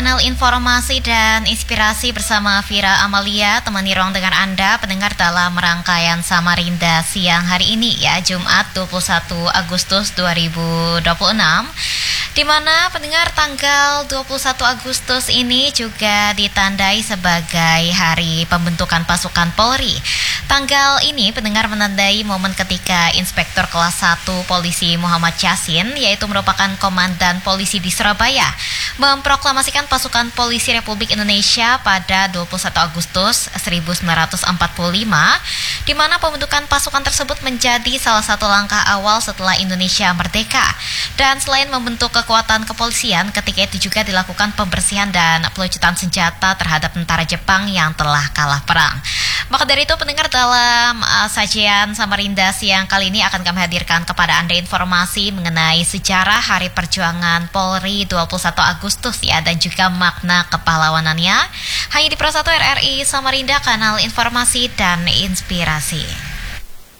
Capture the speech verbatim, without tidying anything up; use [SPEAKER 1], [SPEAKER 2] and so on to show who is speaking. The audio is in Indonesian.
[SPEAKER 1] Kanal informasi dan inspirasi bersama Vira Amalia, temani ruang dengan Anda pendengar dalam rangkaian Samarinda siang hari ini ya, Jumat dua puluh satu Agustus dua ribu dua puluh enam. Di mana pendengar tanggal dua puluh satu Agustus ini juga ditandai sebagai hari pembentukan pasukan Polri. Tanggal ini pendengar menandai momen ketika Inspektur Kelas satu Polisi Muhammad Yasin, yaitu merupakan Komandan Polisi di Surabaya, memproklamasikan pasukan Polisi Republik Indonesia pada dua puluh satu Agustus seribu sembilan ratus empat puluh lima, di mana pembentukan pasukan tersebut menjadi salah satu langkah awal setelah Indonesia merdeka. Dan selain membentuk kekuatan kepolisian, ketika itu juga dilakukan pembersihan dan pelucutan senjata terhadap tentara Jepang yang telah kalah perang. Maka dari itu pendengar, dalam uh, sajian Samarinda siang kali ini akan kami hadirkan kepada Anda informasi mengenai sejarah Hari Perjuangan Polri dua puluh satu Agustus ya, dan juga makna kepahlawanannya. Hanya di Pro satu R R I Samarinda, kanal informasi dan inspirasi.